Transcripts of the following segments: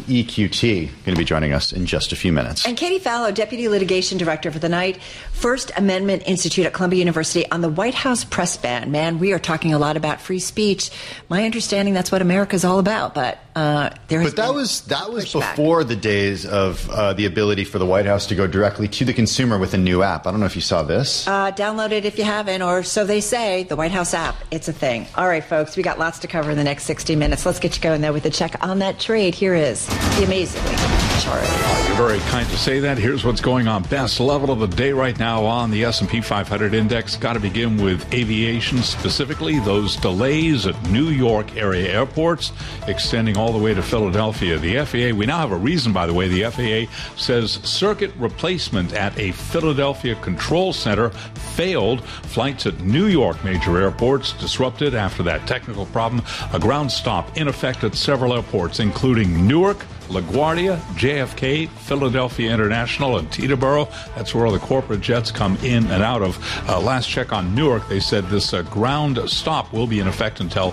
EQT, going to be joining us in just a few minutes. And Katie Fallow, Deputy Litigation Director for the Knight First Amendment Institute at Columbia University on the White House press ban. Man, we are talking a lot about free speech. My understanding, that's what America's all about. But that was before the days of the ability for the White House to go directly to the consumer with a new app. I don't know if you saw this. Download it if you haven't, or so they say. The White House app, it's a thing. All right, folks, we got lots to cover in the next 60 minutes. Let's get you going there with a check on that trade. Here is the amazingly Charlie. You're very kind to say that. Here's what's going on. Best level of the day right now on the S&P 500 index. Got to begin with aviation, specifically those delays at New York area airports, extending all the way to Philadelphia. The FAA, we now have a reason, by the way. The FAA says circuit replacement at a Philadelphia control center failed. Flights at New York major airports disrupted after that technical problem. A ground stop in effect at several airports, including Newark, LaGuardia, JFK, Philadelphia International, and Teterboro. That's where all the corporate jets come in and out of. Last check on Newark, they said this ground stop will be in effect until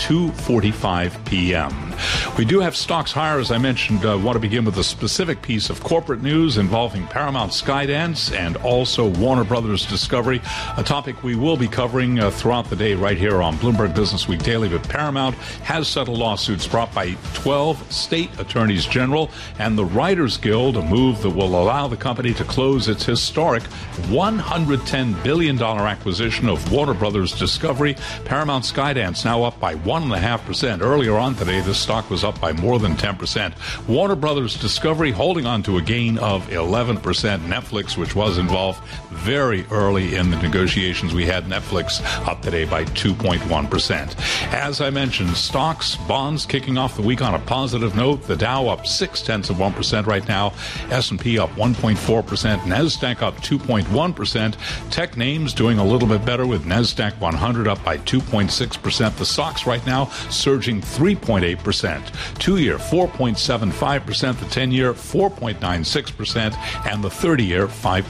2:45 p.m. We do have stocks higher, as I mentioned. Want to begin with a specific piece of corporate news involving Paramount Skydance and also Warner Brothers Discovery, a topic we will be covering throughout the day right here on Bloomberg Business Week Daily. But Paramount has settled lawsuits brought by 12 state attorneys general and the Writers Guild, a move that will allow the company to close its historic $110 billion acquisition of Warner Brothers Discovery. Paramount Skydance now up by 1.5%. Earlier on today, this stock was up by more than 10%. Warner Brothers Discovery holding on to a gain of 11%. Netflix, which was involved very early in the negotiations, we had Netflix up today by 2.1%. As I mentioned, stocks, bonds kicking off the week on a positive note. The Dow up 0.6% right now. S&P up 1.4%. NASDAQ up 2.1%. Tech names doing a little bit better with NASDAQ 100 up by 2.6%. The stocks right now surging 3.8%. 2-year 4.75%. The 10-year 4.96%. And the 30-year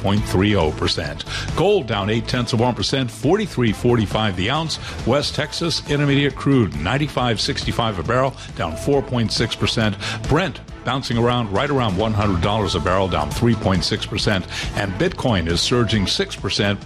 5.30%. Gold down 0.8%. 43.45 the ounce. West Texas Intermediate crude 95.65 a barrel, down 4.6%. Brent bouncing around right around $100 a barrel, down 3.6%. And Bitcoin is surging 6%,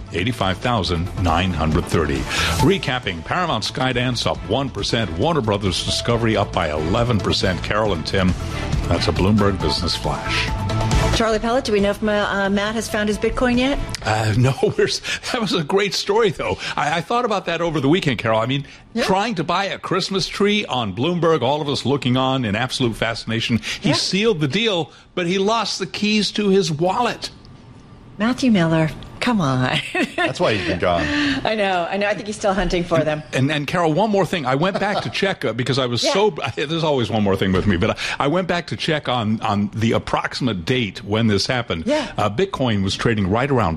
85,930. Recapping, Paramount Skydance up 1%. Warner Brothers Discovery up by 11%. Carol and Tim, that's a Bloomberg Business Flash. Charlie Pellet, do we know if Matt has found his Bitcoin yet? No, that was a great story, though. I thought about that over the weekend, Carol. I mean, trying to buy a Christmas tree on Bloomberg, all of us looking on in absolute fascination. He sealed the deal, but he lost the keys to his wallet. Matthew Miller, come on. That's why he's been gone. I know. I think he's still hunting for them. And Carol, one more thing. I went back to check because I was there's always one more thing with me, but I went back to check on the approximate date when this happened. Bitcoin was trading right around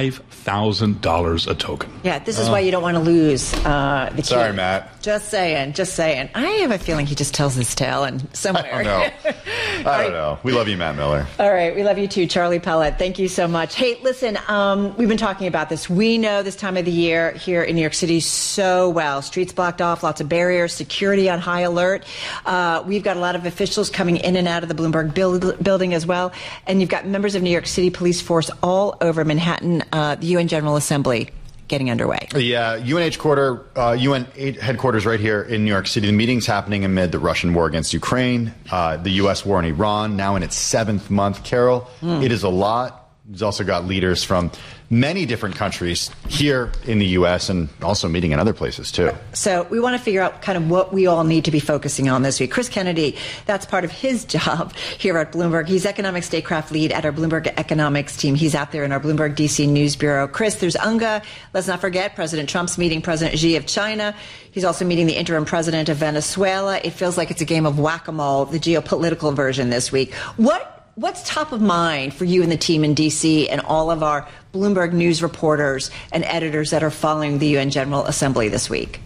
$5,000 a token. Yeah, this is why you don't want to lose the key. Sorry, Matt. Just saying. I have a feeling he just tells his tale and somewhere. I don't know. We love you, Matt Miller. All right. We love you too, Charlie Pellet. Thank you so much. Hey, listen, we've been talking about this. We know this time of the year here in New York City so well. Streets blocked off, lots of barriers, security on high alert. We've got a lot of officials coming in and out of the Bloomberg building as well. And you've got members of New York City police force all over Manhattan, the UN General Assembly getting underway. Yeah, UN headquarters right here in New York City. The meeting's happening amid the Russian war against Ukraine, the U.S. war in Iran, now in its 7th month. Carol, it is a lot. He's also got leaders from many different countries here in the U.S. and also meeting in other places, too. So we want to figure out kind of what we all need to be focusing on this week. Chris Kennedy, that's part of his job here at Bloomberg. He's economic statecraft lead at our Bloomberg economics team. He's out there in our Bloomberg D.C. News Bureau. Chris, there's UNGA. Let's not forget President Trump's meeting President Xi of China. He's also meeting the interim president of Venezuela. It feels like it's a game of whack-a-mole, the geopolitical version this week. What's top of mind for you and the team in D.C. and all of our Bloomberg News reporters and editors that are following the UN General Assembly this week?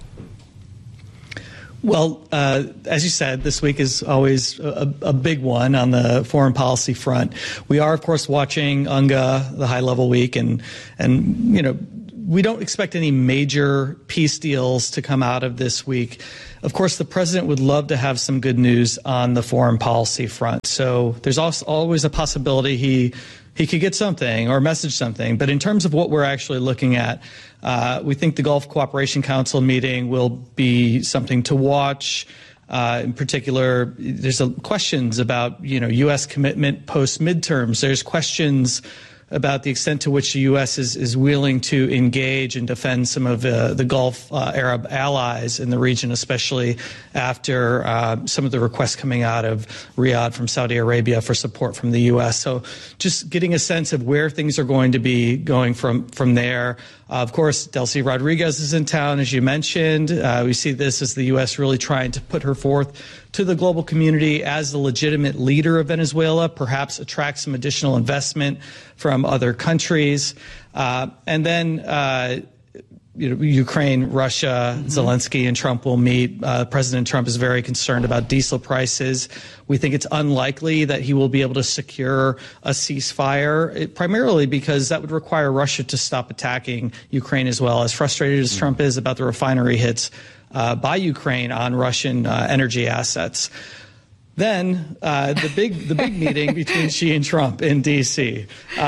Well, as you said, this week is always a big one on the foreign policy front. We are, of course, watching UNGA, the high-level week, and we don't expect any major peace deals to come out of this week. Of course, the president would love to have some good news on the foreign policy front. So there's also always a possibility he could get something or message something. But in terms of what we're actually looking at, we think the Gulf Cooperation Council meeting will be something to watch. In particular, there's questions about, U.S. commitment post-midterms. There's questions about the extent to which the U.S. is willing to engage and defend some of the Gulf Arab allies in the region, especially after some of the requests coming out of Riyadh from Saudi Arabia for support from the U.S. So just getting a sense of where things are going to be going from there. Of course, Delcy Rodriguez is in town, as you mentioned. We see this as the U.S. really trying to put her forth to the global community as the legitimate leader of Venezuela, perhaps attract some additional investment from other countries. And then, Ukraine, Russia, Zelensky and Trump will meet. President Trump is very concerned about diesel prices. We think it's unlikely that he will be able to secure a ceasefire, primarily because that would require Russia to stop attacking Ukraine as well. As frustrated as Trump is about the refinery hits by Ukraine on Russian energy assets. Then the big meeting between Xi and Trump in D.C.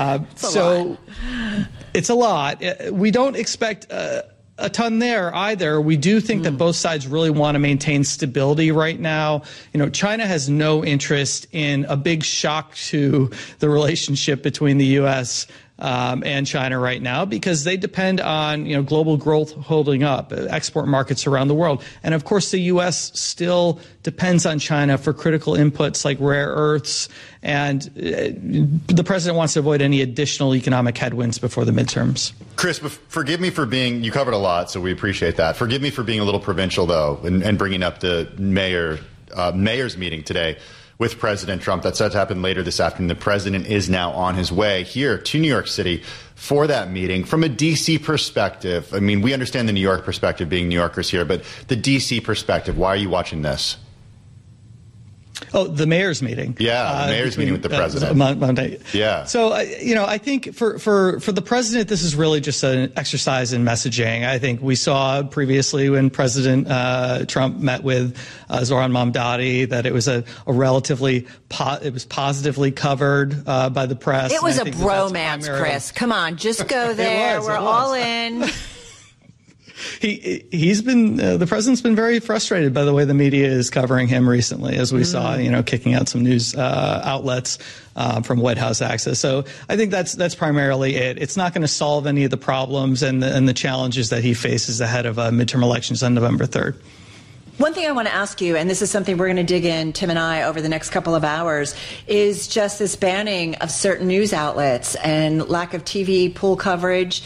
It's a lot. We don't expect a ton there either. We do think that both sides really want to maintain stability right now. China has no interest in a big shock to the relationship between the U.S. And China right now, because they depend on global growth holding up, export markets around the world. And of course, the U.S. still depends on China for critical inputs like rare earths. And the president wants to avoid any additional economic headwinds before the midterms. Chris, forgive me for you covered a lot, so we appreciate that. Forgive me for being a little provincial, though, and bringing up the mayor's meeting today with President Trump. That's set to happen later this afternoon. The president is now on his way here to New York City for that meeting. From a D.C. perspective, I mean, we understand the New York perspective being New Yorkers here, but the D.C. perspective, why are you watching this? Oh, the mayor's meeting. Yeah, the mayor's meeting with the president. Monday. Yeah. So, I think for the president, this is really just an exercise in messaging. I think we saw previously when President Trump met with Zoran Mamdani that it was a relatively it was positively covered by the press. It was a bromance, Chris. Come on, just go there. We're all in. He's been the president's been very frustrated by the way the media is covering him recently, as we saw, kicking out some news outlets from White House Access. So I think that's primarily it. It's not going to solve any of the problems and the challenges that he faces ahead of midterm elections on November 3rd. One thing I want to ask you, and this is something we're going to dig in, Tim and I, over the next couple of hours, is just this banning of certain news outlets and lack of TV pool coverage.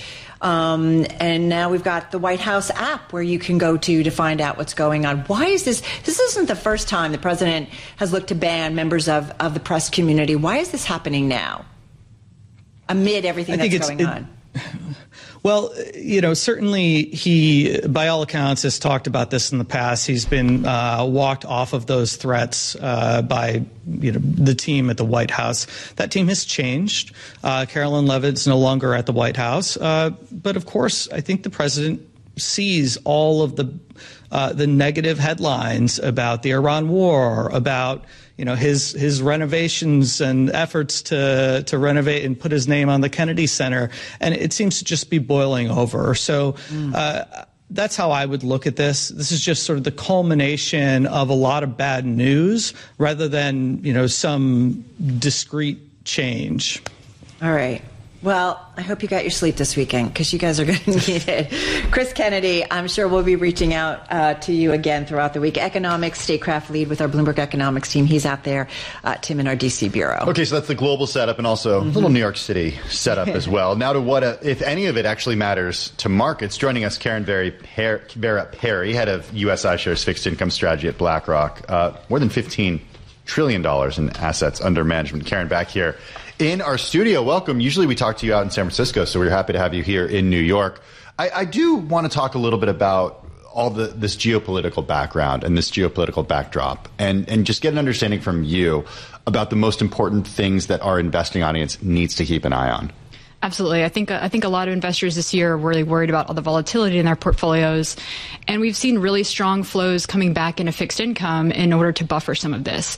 And now we've got the White House app where you can go to find out what's going on. Why is this? This isn't the first time the president has looked to ban members of the press community. Why is this happening now, amid everything that's going on? Well, certainly he, by all accounts, has talked about this in the past. He's been walked off of those threats by, the team at the White House. That team has changed. Carolyn Levitt's no longer at the White House. But of course, I think the president sees all of the negative headlines about the Iran war, about his renovations and efforts to renovate and put his name on the Kennedy Center, and it seems to just be boiling over. So that's how I would look at this. This is just sort of the culmination of a lot of bad news rather than some discrete change. All right. Well, I hope you got your sleep this weekend because you guys are going to need it. Chris Kennedy, I'm sure we'll be reaching out to you again throughout the week. Economics, statecraft lead with our Bloomberg Economics team. He's out there, Tim, in our D.C. bureau. Okay, so that's the global setup and also a little New York City setup as well. Now to what, if any of it actually matters to markets. Joining us, Karen Vera Perry, head of U.S. iShares fixed income strategy at BlackRock. More than $15 trillion in assets under management. Karen, back here in our studio. Welcome. Usually we talk to you out in San Francisco, so we're happy to have you here in New York. I do want to talk a little bit about all this geopolitical background and this geopolitical backdrop and just get an understanding from you about the most important things that our investing audience needs to keep an eye on. Absolutely. I think a lot of investors this year are really worried about all the volatility in their portfolios. And we've seen really strong flows coming back into fixed income in order to buffer some of this.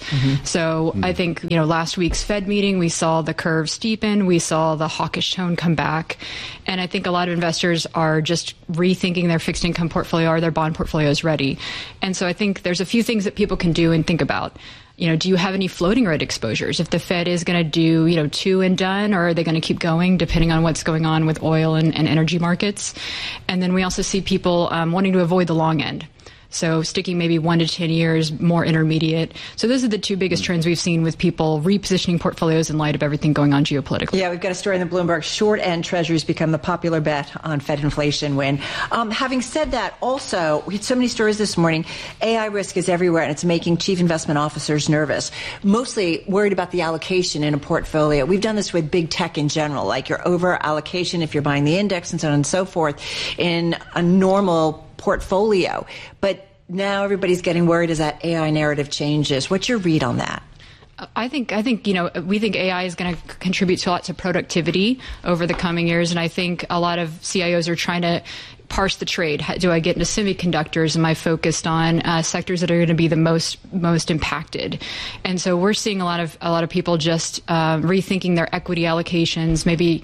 So I think, last week's Fed meeting, we saw the curve steepen. We saw the hawkish tone come back. And I think a lot of investors are just rethinking their fixed income portfolio or their bond portfolios ready. And so I think there's a few things that people can do and think about. Do you have any floating rate exposures? If the Fed is going to do, two and done, or are they going to keep going depending on what's going on with oil and energy markets? And then we also see people wanting to avoid the long end. So sticking maybe 1 to 10 years, more intermediate. So those are the two biggest trends we've seen with people repositioning portfolios in light of everything going on geopolitically. Yeah, we've got a story in the Bloomberg. Short-end treasuries become the popular bet on Fed inflation win. Having said that, also, we had so many stories this morning. AI risk is everywhere, and it's making chief investment officers nervous, mostly worried about the allocation in a portfolio. We've done this with big tech in general, like your over-allocation if you're buying the index and so on and so forth in a normal portfolio. But now everybody's getting worried as that AI narrative changes. What's your read on that? I think we think AI is going to contribute to lots of productivity over the coming years, and I think a lot of CIOs are trying to parse the trade. Do I get into semiconductors? Am I focused on sectors that are going to be the most impacted? And so we're seeing a lot of people just rethinking their equity allocations. Maybe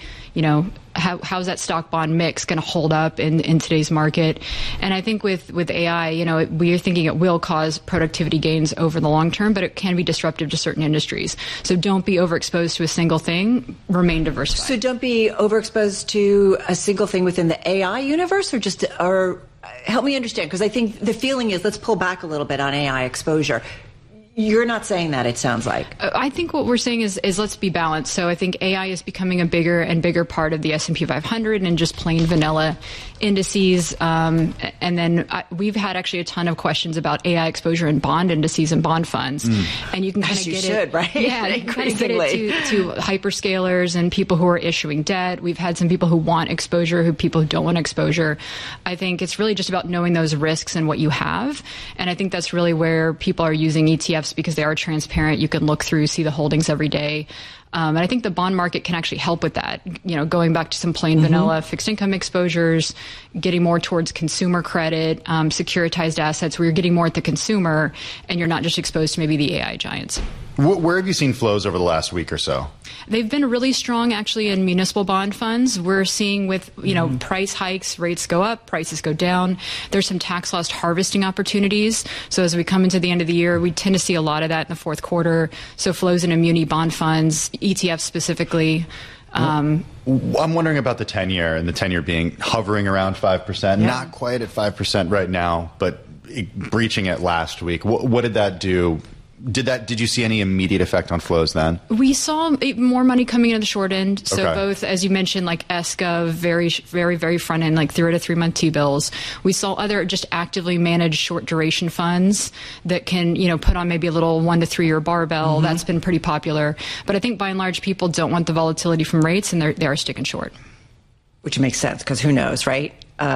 how's that stock bond mix going to hold up in today's market? And I think with AI, we are thinking it will cause productivity gains over the long term, but it can be disruptive to certain industries. So don't be overexposed to a single thing. Remain diversified. So don't be overexposed to a single thing within the AI universe, or help me understand, because I think the feeling is let's pull back a little bit on AI exposure. You're not saying that, it sounds like. I think what we're saying is let's be balanced. So I think AI is becoming a bigger and bigger part of the S&P 500 and just plain vanilla indices. And then we've had actually a ton of questions about AI exposure in bond indices and bond funds. And you can kind of get it. Right? Yeah, you can kind of get it to hyperscalers and people who are issuing debt. We've had some people who want exposure, people who don't want exposure. I think it's really just about knowing those risks and what you have. And I think that's really where people are using ETFs because they are transparent. You can look through, see the holdings every day. And I think the bond market can actually help with that. Going back to some plain vanilla fixed income exposures, getting more towards consumer credit, securitized assets, where you're getting more at the consumer and you're not just exposed to maybe the AI giants. Where have you seen flows over the last week or so? They've been really strong, actually, in municipal bond funds. We're seeing with, price hikes, rates go up, prices go down. There's some tax loss harvesting opportunities. So as we come into the end of the year, we tend to see a lot of that in the fourth quarter. So flows into muni bond funds, ETFs specifically. I'm wondering about the 10-year, and the 10-year being hovering around 5%, not quite at 5% right now, but breaching it last week. What did that do? Did you see any immediate effect on flows then? We saw more money coming into the short end. So okay. Both, as you mentioned, like ESCA, very, very, very front end, like 0 to 3 month T-bills. We saw other just actively managed short duration funds that can, put on maybe a little 1 to 3 year barbell. That's been pretty popular. But I think by and large, people don't want the volatility from rates, and they are sticking short. Which makes sense, because who knows, right?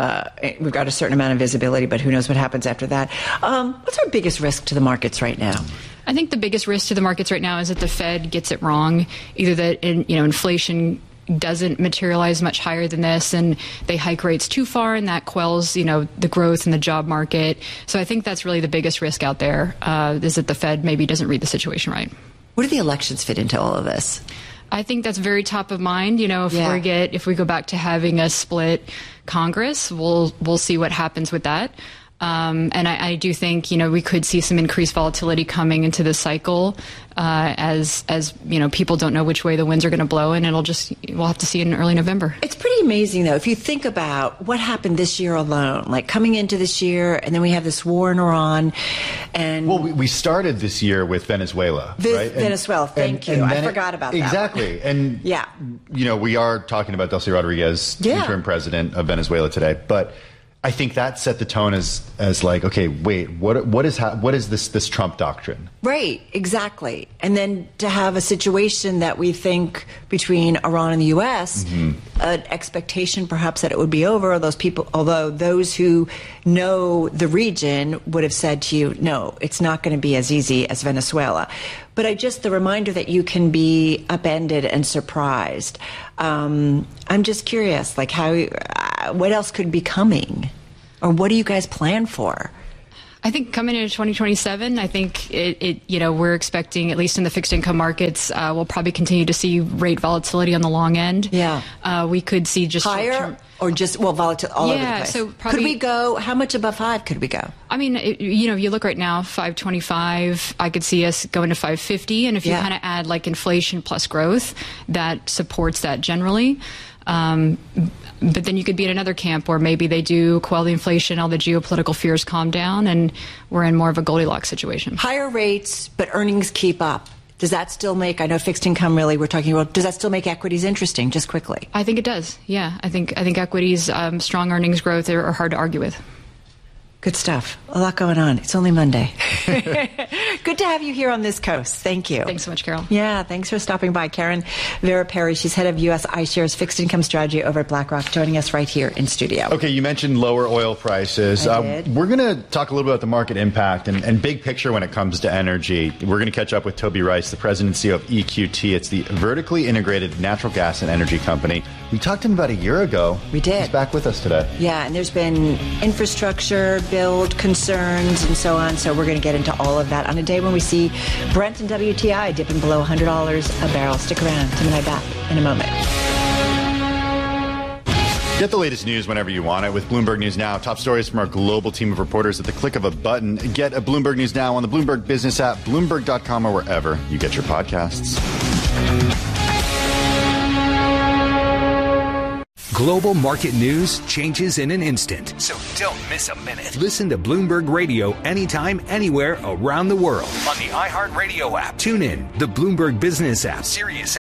We've got a certain amount of visibility, but who knows what happens after that. What's our biggest risk to the markets right now? I think the biggest risk to the markets right now is that the Fed gets it wrong, either that inflation doesn't materialize much higher than this, and they hike rates too far, and that quells the growth in the job market. So I think that's really the biggest risk out there, is that the Fed maybe doesn't read the situation right. Where do the elections fit into all of this? I think that's very top of mind. If we go back to having a split Congress, we'll see what happens with that. And I do think, we could see some increased volatility coming into the cycle, as people don't know which way the winds are going to blow, and we'll have to see in early November. It's pretty amazing, though, if you think about what happened this year alone, like coming into this year, and then we have this war in Iran, and we started this year with Venezuela, right? Venezuela, thank you. I forgot about that. Exactly, and we are talking about Delcy Rodriguez, interim president of Venezuela today, but I think that set the tone as like, okay, wait, what is this Trump doctrine? Right, exactly. And then to have a situation that we think between Iran and the U.S., an expectation perhaps that it would be over, although those who know the region would have said to you, no, it's not going to be as easy as Venezuela. But the reminder that you can be upended and surprised. I'm just curious, like what else could be coming? Or what do you guys plan for? I think coming into 2027, I think we're expecting, at least in the fixed income markets, we'll probably continue to see rate volatility on the long end. Yeah. We could see just higher or just, volatility all over the place. So probably, could we go, how much above 5 could we go? I mean, you look right now, 525, I could see us going to 550. And if you kind of add like inflation plus growth, that supports that generally. But then you could be in another camp where maybe they do quell the inflation, all the geopolitical fears calm down, and we're in more of a Goldilocks situation. Higher rates, but earnings keep up. Does that still make, I know fixed income really we're talking about, does that still make equities interesting, just quickly? I think it does, yeah. I think equities, strong earnings growth are hard to argue with. Good stuff. A lot going on. It's only Monday. Good to have you here on this coast. Thank you. Thanks so much, Carol. Yeah, thanks for stopping by. Karen Vera Perry, she's head of U.S. iShares fixed income strategy over at BlackRock, joining us right here in studio. Okay, you mentioned lower oil prices. I did. We're going to talk a little bit about the market impact and big picture when it comes to energy. We're going to catch up with Toby Rice, the president and CEO of EQT. It's the vertically integrated natural gas and energy company. We talked to him about a year ago. We did. He's back with us today. Yeah, and there's been infrastructure build concerns and so on. So we're going to get into all of that on a day when we see Brent and WTI dipping below $100 a barrel. Stick around. Tim and I back in a moment. Get the latest news whenever you want it with Bloomberg News Now. Top stories from our global team of reporters at the click of a button. Get a Bloomberg News Now on the Bloomberg Business app, Bloomberg.com, or wherever you get your podcasts. Global market news changes in an instant. So don't miss a minute. Listen to Bloomberg Radio anytime, anywhere around the world. On the iHeartRadio app. Tune in, the Bloomberg Business app, Sirius